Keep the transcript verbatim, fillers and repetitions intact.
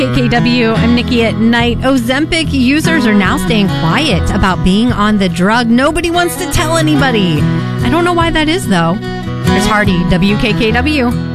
K K W, I'm Nikki at Night. Ozempic users are now staying quiet about being on the drug. Nobody wants to tell anybody. I don't know why that is, though. Here's Hardy, W K K W.